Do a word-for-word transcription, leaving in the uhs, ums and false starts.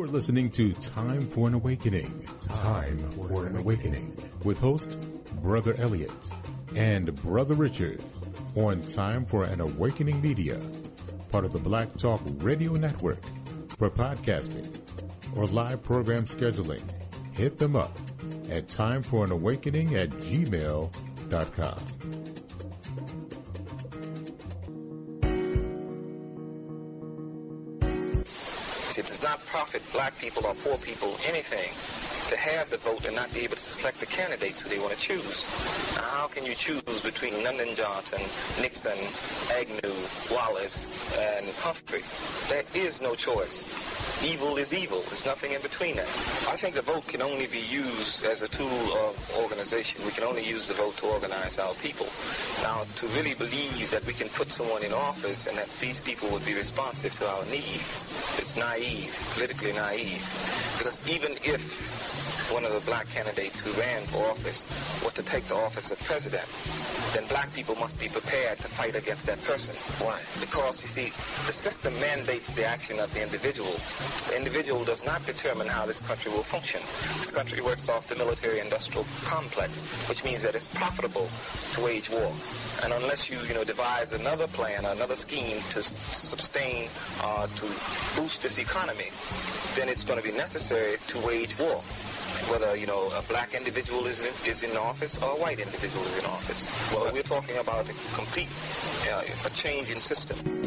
You're listening to Time for an Awakening. Time for an Awakening. With host Brother Elliot and Brother Richard on Time for an Awakening Media, part of the Black Talk Radio Network. For podcasting or live program scheduling, hit them up at timeforanawakening at gmail dot com. It does not profit black people or poor people anything to have the vote and not be able to select the candidates who they want to choose. Now, how can you choose between Lyndon Johnson, Nixon, Agnew, Wallace, and Humphrey? There is no choice. Evil is evil. There's nothing in between that. I think the vote can only be used as a tool of organization. We can only use the vote to organize our people. Now, to really believe that we can put someone in office and that these people would be responsive to our needs is naive, politically naive. Because even if one of the black candidates who ran for office was to take the office of president, then black people must be prepared to fight against that person. Why? Because, you see, the system mandates the action of the individual. The individual does not determine how this country will function. This country works off the military-industrial complex, which means that it's profitable to wage war. And unless you, you know, devise another plan, another scheme to sustain, uh, to boost this economy, then it's going to be necessary to wage war. Whether, you know, a black individual is in, is in office or a white individual is in office. Well, we're talking about a complete, uh, a change in system.